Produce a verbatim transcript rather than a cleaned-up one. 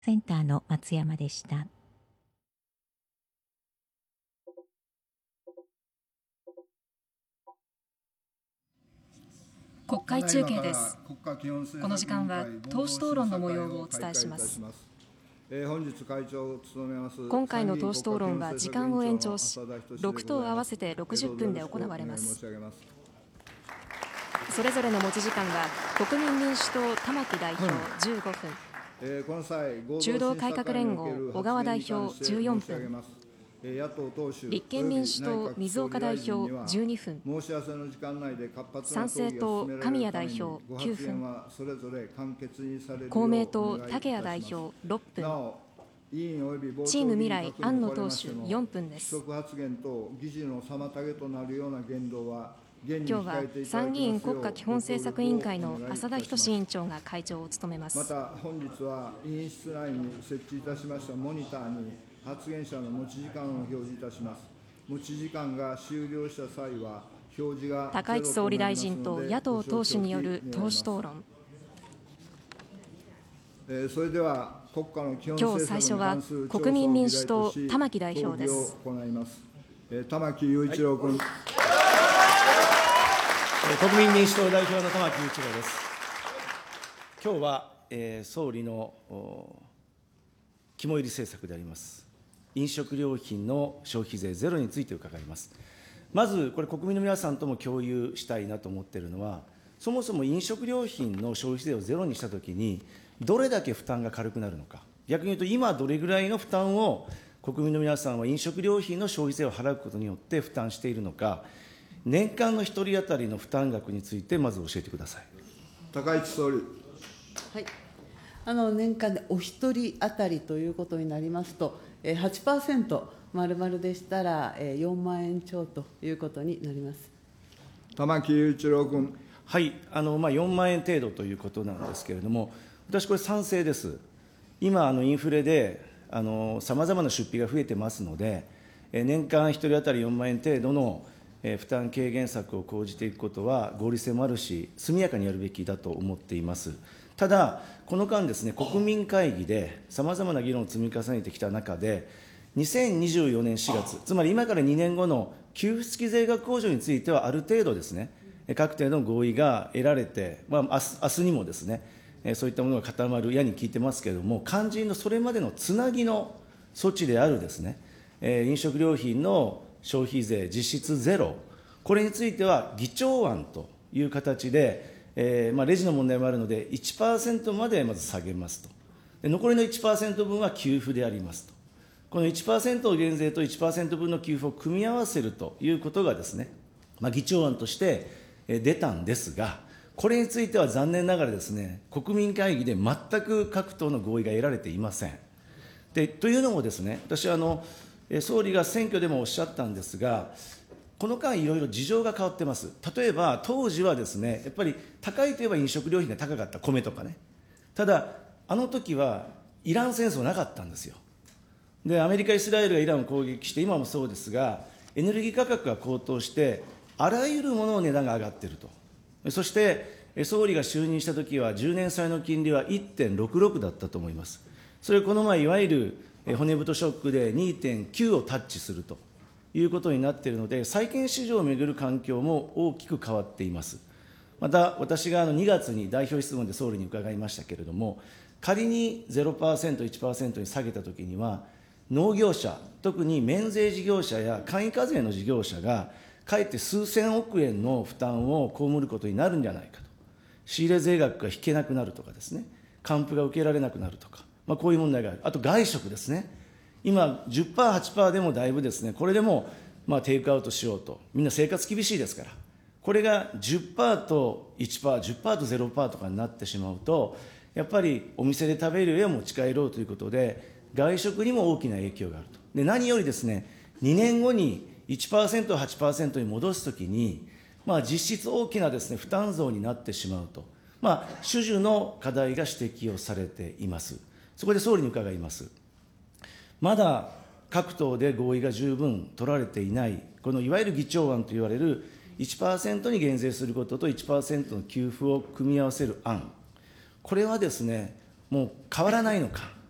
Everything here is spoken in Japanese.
センターの松山でした。 国会中継です。この時間は党首討論の模様をお伝えします。今回の党首討論は時間を延長し、ろく党合わせてろくじゅっぷんで行われます。それぞれの持ち時間は国民民主党玉木代表じゅうごふん、中道改革連合小川代表じゅうよんぷん、立憲民主党水岡代表じゅうにふん、参政党神谷代表きゅうふん、公明党竹谷代表ろっぷん、チーム未来安野党首よんぷんです。今日は参議院国家基本政策委員会の浅田均委員長が会長を務めます。 また本日は委員室内に設置いたしましたモニターに発言者の持ち時間を表示いたします。持ち時間が終了した際は表示が高市総理大臣と野党党首による党首討論。 えー、それでは国家の基本今日政最初は策に関する国民民主党玉木代表です。 討議を行います。えー、玉木雄一郎君、はい、 国民民主党代表の玉木雄一郎です。今日は、えー、総理の肝煎り政策であります飲食料品の消費税ゼロについて伺います。まずこれ国民の皆さんとも共有したいなと思っているのは、そもそも飲食料品の消費税をゼロにしたときにどれだけ負担が軽くなるのか、逆に言うと今どれぐらいの負担を国民の皆さんは飲食料品の消費税を払うことによって負担しているのか、年間の一人当たりの負担額についてまず教えてください。 高市総理。 はい、あの年間でお一人当たりということになりますと、はちパーセント、丸々でしたらよんまんえん超ということになります。 玉木雄一郎君。 はい、あのまあ、よんまんえん程度ということなんですけれども、私、これ、賛成です。今、あのインフレでさまざまな出費が増えてますので、年間ひとり当たりよんまんえん程度の負担軽減策を講じていくことは合理性もあるし、速やかにやるべきだと思っています。ただ、この間ですね、国民会議でさまざまな議論を積み重ねてきた中で、にせんにじゅうよねんしがつ、つまり今からにねんごの給付付き税額控除については、ある程度ですね、各程度の合意が得られて、まあ、あす、あすにもですね、そういったものが固まるやに聞いてますけれども、肝心のそれまでのつなぎの措置であるですね、飲食料品の消費税実質ゼロ、これについては議長案という形で、えーまあ、レジの問題もあるので、いちパーセントまでまず下げますと。で残りのいちパーセント分は給付でありますと。このいちパーセント減税といちパーセント分の給付を組み合わせるということがですね、まあ、議長案として出たんですが、これについては残念ながらですね、国民会議で全く各党の合意が得られていません。でというのもですね、私はあの総理が選挙でもおっしゃったんですが、この間いろいろ事情が変わってます。例えば当時はですね、やっぱり高いといえば飲食料品が高かった、米とかね。ただあの時はイラン戦争なかったんですよ。でアメリカ、イスラエルがイランを攻撃して、今もそうですが、エネルギー価格が高騰して、あらゆるものの値段が上がっていると。そして総理が就任したときは、じゅうねん債の金利は いってんろくろく だったと思います。それこの前、いわゆる骨太ショックで にてんきゅう をタッチするということになっているので、債券市場を巡る環境も大きく変わっています。また、私がにがつに代表質問で総理に伺いましたけれども、仮に ゼロパーセント、いちパーセント に下げたときには、農業者、特に免税事業者や簡易課税の事業者が、かえって数千億円の負担を被ることになるんじゃないかと。仕入れ税額が引けなくなるとかですね、還付が受けられなくなるとか、まあ、こういう問題がある。あと外食ですね。今 じゅっパーセント、はちパーセント でもだいぶですね、これでもまあテイクアウトしようと。みんな生活厳しいですから。これが じゅっパーセント と いちパーセント、じゅっパーセント と ゼロパーセント とかになってしまうと、やっぱりお店で食べるよりは持ち帰ろうということで、外食にも大きな影響があると。で、何よりですね、にねんごに いちパーセント、はちパーセント に戻すときに、まあ、実質大きなですね、負担増になってしまうと。まあ、種々の課題が指摘をされています。そこで総理に伺います。まだ各党で合意が十分取られていない、このいわゆる議長案といわれる いちパーセント に減税することと いちパーセント の給付を組み合わせる案、これはですね、もう変わらないのか。